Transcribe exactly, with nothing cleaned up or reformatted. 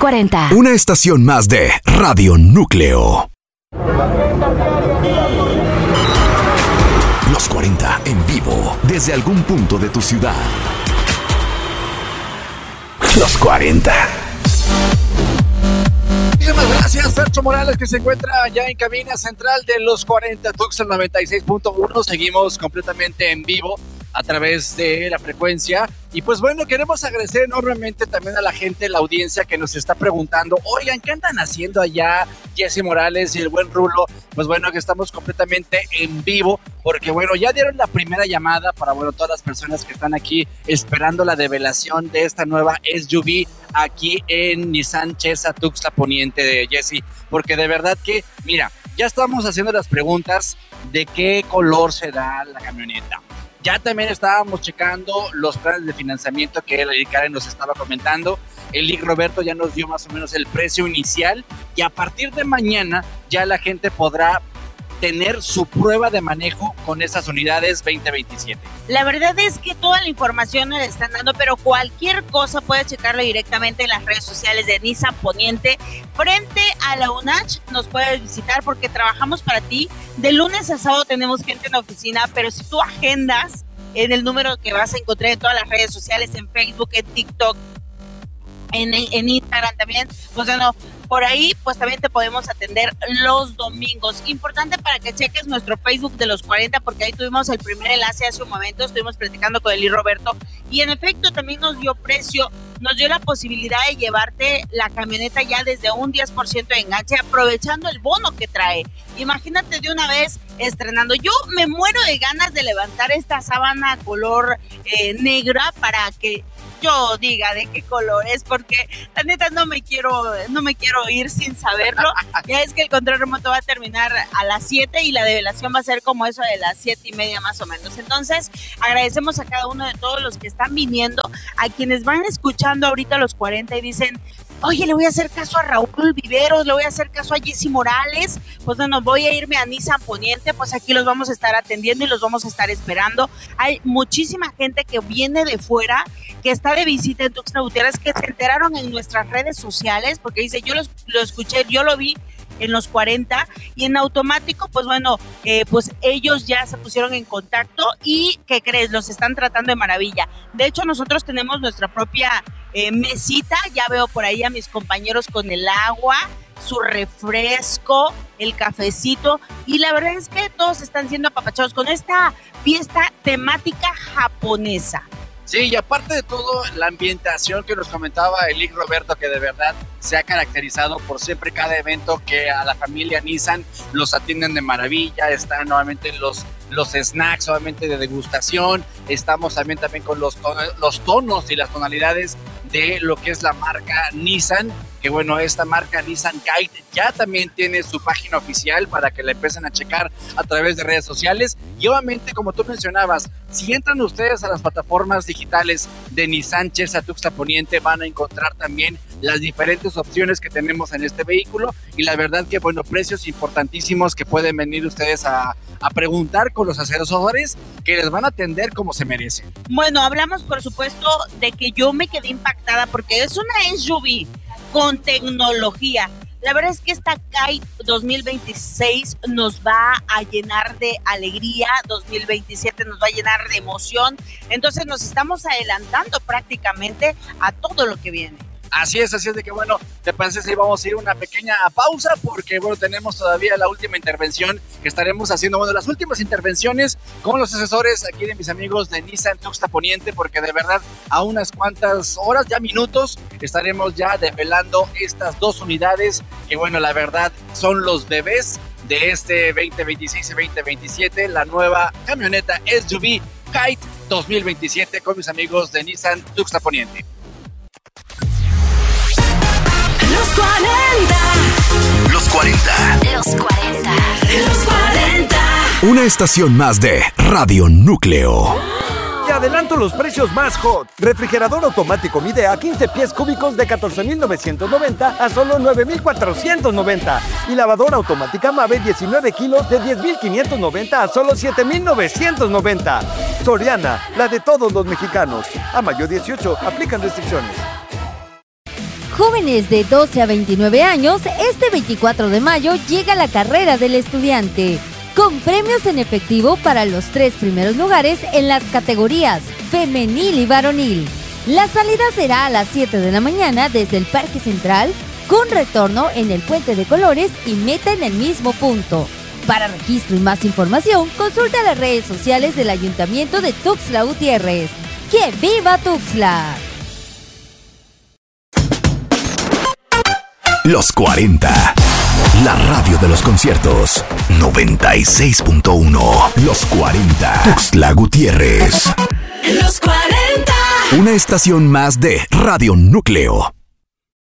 cuarenta. Una estación más de Radio Núcleo. Los cuarenta en vivo desde algún punto de tu ciudad. Los cuarenta. Muchísimas gracias, Fercho Morales, que se encuentra ya en cabina central de Los cuarenta, Tuxtla noventa y seis punto uno. Seguimos completamente en vivo a través de la frecuencia. Y pues bueno, queremos agradecer enormemente también a la gente, la audiencia que nos está preguntando, oigan, ¿qué andan haciendo allá Jesse Morales y el buen Rulo? Pues bueno, que estamos completamente en vivo, porque bueno, ya dieron la primera llamada para bueno, todas las personas que están aquí esperando la develación de esta nueva S U V aquí en Nissan Chesa Tuxtla Poniente de Jesse, porque de verdad que, mira, ya estamos haciendo las preguntas de qué color será la camioneta. Ya también estábamos checando los planes de financiamiento que el Karen nos estaba comentando. El Lic Roberto ya nos dio más o menos el precio inicial y a partir de mañana ya la gente podrá tener su prueba de manejo con esas unidades veinte veintisiete. La verdad es que toda la información nos la están dando, pero cualquier cosa puedes checarlo directamente en las redes sociales de Nissan Poniente. Frente a la UNACH nos puedes visitar porque trabajamos para ti. De lunes a sábado tenemos gente en la oficina, pero si tú agendas en el número que vas a encontrar en todas las redes sociales, en Facebook, en TikTok, en, en Instagram también, pues bueno, por ahí pues también te podemos atender los domingos. Importante para que cheques nuestro Facebook de Los cuarenta, porque ahí tuvimos el primer enlace hace un momento, estuvimos platicando con el Lic Roberto y en efecto también nos dio precio, nos dio la posibilidad de llevarte la camioneta ya desde un diez por ciento de enganche, aprovechando el bono que trae. Imagínate de una vez estrenando. Yo me muero de ganas de levantar esta sábana color eh, negra para que yo diga de qué color es, porque la neta no me quiero no me quiero ir sin saberlo. Ya es que el control remoto va a terminar a las siete y la develación va a ser como eso de las siete y media más o menos. Entonces agradecemos a cada uno de todos los que están viniendo, a quienes van escuchando ahorita Los cuarenta y dicen, oye, le voy a hacer caso a Raúl Viveros, le voy a hacer caso a Jesse Morales, pues bueno, voy a irme a Nissan Poniente, pues aquí los vamos a estar atendiendo y los vamos a estar esperando. Hay muchísima gente que viene de fuera, que está de visita en Tuxtla Gutiérrez, que se enteraron en nuestras redes sociales, porque dice, yo lo, lo escuché, yo lo vi en Los cuarenta y en automático, pues bueno, eh, pues ellos ya se pusieron en contacto y, ¿qué crees? Los están tratando de maravilla. De hecho, nosotros tenemos nuestra propia eh, mesita, ya veo por ahí a mis compañeros con el agua, su refresco, el cafecito, y la verdad es que todos están siendo apapachados con esta fiesta temática japonesa. Sí, y aparte de todo, la ambientación que nos comentaba el Lic Roberto, que de verdad se ha caracterizado por siempre cada evento que a la familia Nissan los atienden de maravilla. Están nuevamente los, los snacks, obviamente de degustación. Estamos también, también con los tonos, los tonos y las tonalidades de lo que es la marca Nissan, que bueno, esta marca Nissan Kite ya también tiene su página oficial para que la empiecen a checar a través de redes sociales. Y obviamente, como tú mencionabas, si entran ustedes a las plataformas digitales de Nissan Chesa Tuxtla Poniente, van a encontrar también las diferentes opciones que tenemos en este vehículo, y la verdad que bueno, precios importantísimos que pueden venir ustedes a, a preguntar con los asesores que les van a atender como se merecen. Bueno, hablamos por supuesto de que yo me quedé impactada porque es una S U V con tecnología. La verdad es que esta Kite dos mil veintiséis nos va a llenar de alegría, dos mil veintisiete nos va a llenar de emoción, entonces nos estamos adelantando prácticamente a todo lo que viene. Así es, así es de que bueno, te parece si vamos a ir a una pequeña pausa, porque bueno, tenemos todavía la última intervención que estaremos haciendo, bueno, las últimas intervenciones con los asesores aquí de mis amigos de Nissan Tuxtla Poniente, porque de verdad a unas cuantas horas, ya minutos, estaremos ya develando estas dos unidades que bueno, la verdad son los bebés de este veinte veintiséis y veinte veintisiete, la nueva camioneta S U V Kite dos mil veintisiete con mis amigos de Nissan Tuxtla Poniente. Los cuarenta. Los cuarenta. Los cuarenta. Los cuarenta. Una estación más de Radio Núcleo. Te adelanto los precios más hot. Refrigerador automático Midea quince pies cúbicos de catorce mil novecientos noventa a solo nueve mil cuatrocientos noventa. Y lavadora automática Mave diecinueve kilos de diez mil quinientos noventa a solo siete mil novecientos noventa. Soriana, la de todos los mexicanos. A mayo dieciocho, aplican restricciones. jóvenes de doce a veintinueve años, este veinticuatro de mayo llega la carrera del estudiante, con premios en efectivo para los tres primeros lugares en las categorías femenil y varonil. La salida será a las siete de la mañana desde el Parque Central, con retorno en el Puente de Colores y meta en el mismo punto. Para registro y más información, consulta las redes sociales del Ayuntamiento de Tuxtla Gutiérrez. ¡Que viva Tuxtla! Los cuarenta. La radio de los conciertos. noventa y seis punto uno. Los cuarenta. Tuxtla Gutiérrez. Los cuarenta. Una estación más de Radio Núcleo.